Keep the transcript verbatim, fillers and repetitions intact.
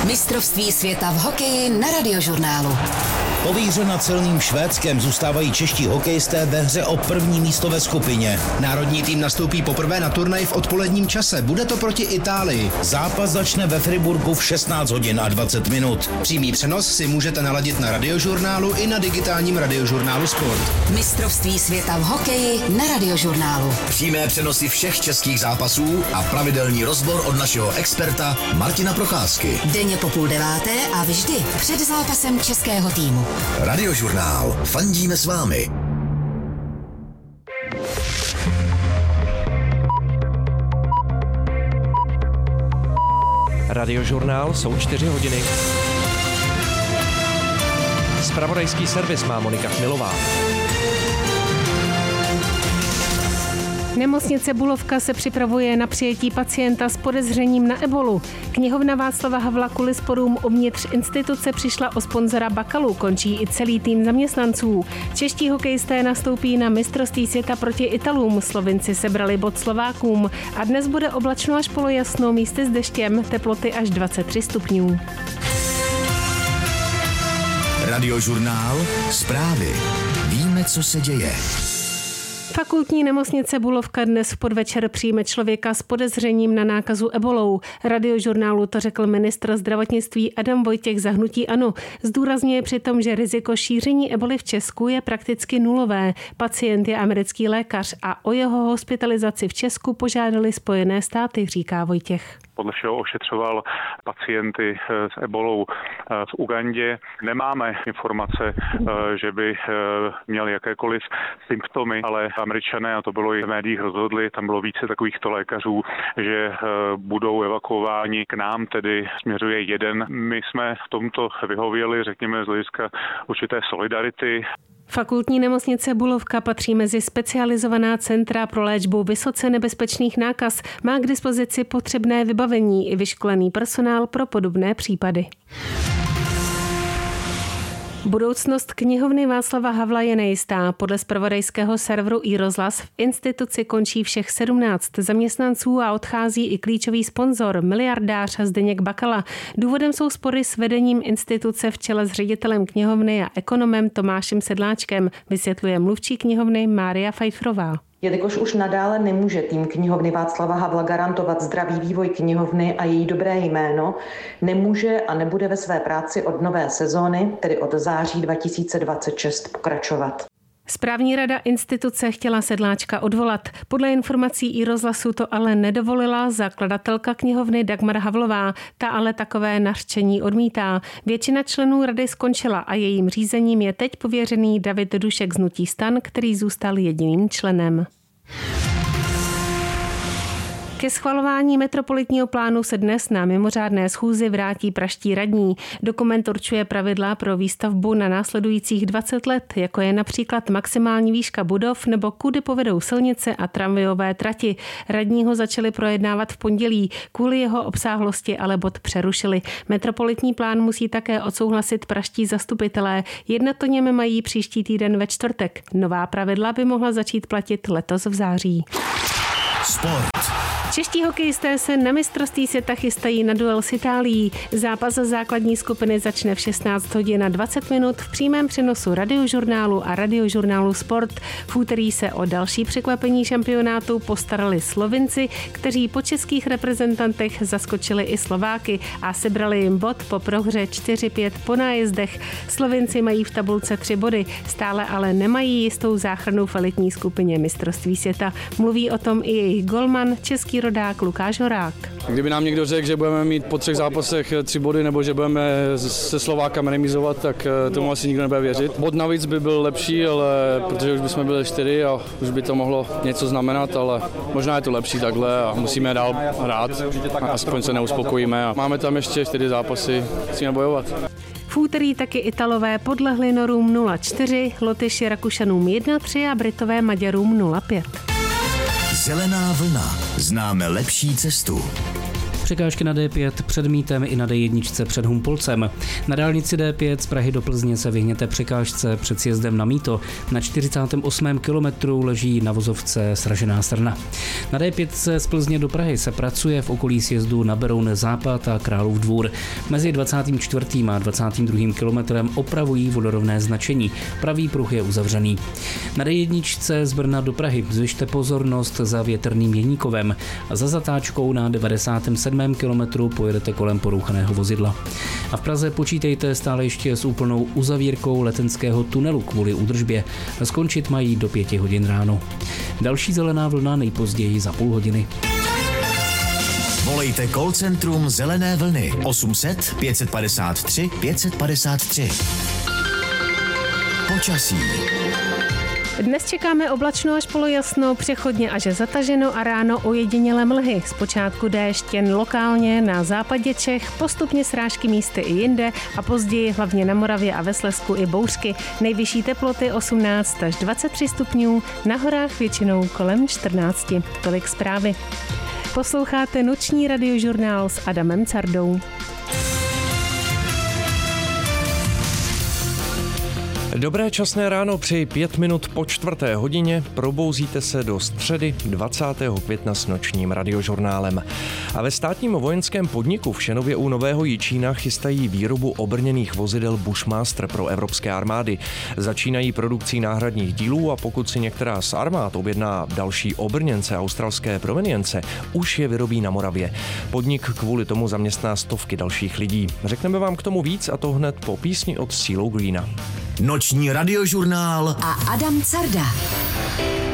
Mistrovství světa v hokeji na Radiožurnálu. Povířena celným Švédskem zůstávají čeští hokejisté ve hře o první místo ve skupině. Národní tým nastoupí poprvé na turnaj v odpoledním čase. Bude to proti Itálii. Zápas začne ve Friburgu v šestnáct hodin a dvacet minut. Přímý přenos si můžete naladit na Radiožurnálu i na digitálním Radiožurnálu Sport. Mistrovství světa v hokeji na Radiožurnálu. Přímé přenosy všech českých zápasů a pravidelný rozbor od našeho experta Martina Procházky. Denně po půl deváté a vždy před zápasem českého týmu. Radiožurnál. Fandíme s vámi. Radiožurnál, jsou čtyři hodiny. Zpravodajský servis má Monika Chmilová. Nemocnice Bulovka se připravuje na přijetí pacienta s podezřením na ebolu. Knihovna Václava Havla kvůli sporům uvnitř instituce přišla o sponzora Bakalu, končí i celý tým zaměstnanců. Čeští hokejisté nastoupí na mistrovství světa proti Italům, Slovinci sebrali bod Slovákům a dnes bude oblačno až polojasno, místy s deštěm, teploty až dvacet tři stupňů. Radiožurnál. Zprávy. Víme, co se děje. Fakultní nemocnice Bulovka dnes v podvečer přijme člověka s podezřením na nákazu ebolou. Radiožurnálu to řekl ministr zdravotnictví Adam Vojtěch za hnutí ANO. Zdůrazňuje přitom, že riziko šíření eboli v Česku je prakticky nulové. Pacient je americký lékař a o jeho hospitalizaci v Česku požádali Spojené státy, říká Vojtěch. Podle všeho ošetřoval pacienty s ebolou v Ugandě. Nemáme informace, že by měl jakékoliv symptomy, ale Američané, a to bylo i v médiích, rozhodli, tam bylo více takovýchto lékařů, že budou evakuováni k nám, tedy směřuje jeden. My jsme v tomto vyhověli, řekněme, z hlediska určité solidarity. Fakultní nemocnice Bulovka patří mezi specializovaná centra pro léčbu vysoce nebezpečných nákaz. Má k dispozici potřebné vybavení i vyškolený personál pro podobné případy. Budoucnost knihovny Václava Havla je nejistá. Podle zpravodajského serveru iRozhlas v instituci končí všech sedmnáct zaměstnanců a odchází i klíčový sponzor, miliardář Zdeněk Bakala. Důvodem jsou spory s vedením instituce v čele s ředitelem knihovny a ekonomem Tomášem Sedláčkem, vysvětluje mluvčí knihovny Mária Pfeifferová. Jelikož už nadále nemůže tým knihovny Václava Havla garantovat zdravý vývoj knihovny a její dobré jméno, nemůže a nebude ve své práci od nové sezóny, tedy od září dva tisíce dvacet šest, pokračovat. Správní rada instituce chtěla Sedláčka odvolat. Podle informací iRozhlasu to ale nedovolila zakladatelka knihovny Dagmar Havlová. Ta ale takové nařčení odmítá. Většina členů rady skončila a jejím řízením je teď pověřený David Dušek z hnutí STAN, který zůstal jediným členem. Ke schvalování metropolitního plánu se dnes na mimořádné schůzi vrátí pražští radní. Dokument určuje pravidla pro výstavbu na následujících dvacet let, jako je například maximální výška budov nebo kudy povedou silnice a tramvajové trati. Radní ho začali projednávat v pondělí, kvůli jeho obsáhlosti ale bod přerušili. Metropolitní plán musí také odsouhlasit pražští zastupitelé. Jednat o něm mají příští týden ve čtvrtek. Nová pravidla by mohla začít platit letos v září. Sport. Čeští hokejisté se na mistrovství světa chystají na duel s Itálií. Zápas za základní skupiny začne v šestnáct hodin a dvacet minut v přímém přenosu Radiožurnálu a Radiožurnálu Sport. V úterý se o další překvapení šampionátu postarali Slovinci, kteří po českých reprezentantech zaskočili i Slováky a sebrali jim bod po prohře čtyři pět po nájezdech. Slovinci mají v tabulce tři body, stále ale nemají jistou záchranu v elitní skupině mistrovství světa. Mluví o tom i jejich golman, český rodák Lukáš Horák. Kdyby nám někdo řekl, že budeme mít po třech zápasech tři body nebo že budeme se Slovákem remizovat, tak tomu asi nikdo nebude věřit. Bod navíc by byl lepší, ale protože už bychom byli čtyři a už by to mohlo něco znamenat, ale možná je to lepší takhle a musíme dál hrát a aspoň se neuspokojíme. A máme tam ještě čtyři zápasy, musíme bojovat. V úterý taky Italové podlehli Norům nula čtyři, Lotyši Rakušanům jedna tři a Britové Maďarům nula pět. Zelená vlna. Známe lepší cestu. Překážky na D pět před Mítem i na D jedna před Humpolcem. Na dálnici D pět z Prahy do Plzně se vyhněte překážce před sjezdem na Mýto. Na čtyřicátém osmém kilometru leží na vozovce sražená strna. Na D pět z Plzně do Prahy se pracuje v okolí sjezdu na Beroun Západ a Králův Dvůr. Mezi dvacátým čtvrtým a dvacátým druhým kilometrem opravují vodorovné značení. Pravý pruh je uzavřený. Na D jedna z Brna do Prahy zvyšte pozornost za Větrným Jeníkovem a za zatáčkou na devadesátém sedmém kilometru pojedete kolem porouchaného vozidla. A v Praze počítejte stále ještě s úplnou uzavírkou Letenského tunelu kvůli údržbě. Skončit mají do pěti hodin ráno. Další zelená vlna nejpozději za půl hodiny. Volejte call centrum Zelené vlny osm set pět padesát tři pět padesát tři. Počasí. Dnes čekáme oblačno až polojasno, přechodně až zataženo a ráno ojedinělé mlhy. Zpočátku déšť jen lokálně na západě Čech, postupně srážky místy i jinde a později hlavně na Moravě a ve Slezsku i bouřky. Nejvyšší teploty osmnáct až dvacet tři stupňů, na horách většinou kolem čtrnáct. Tolik zprávy. Posloucháte noční radiožurnál s Adamem Cardou. Dobré časné ráno při pět minut po čtvrté hodině. Probouzíte se do středy dvacátého května s nočním radiožurnálem. A ve státním vojenském podniku v Šenově u Nového Jičína chystají výrobu obrněných vozidel Bushmaster pro evropské armády. Začínají produkcí náhradních dílů a pokud si některá z armád objedná další obrněnce australské provenience, už je vyrobí na Moravě. Podnik kvůli tomu zaměstná stovky dalších lidí. Řekneme vám k tomu víc a to hned po písni od CeeLo Greena. Noční radiožurnál a Adam Carda.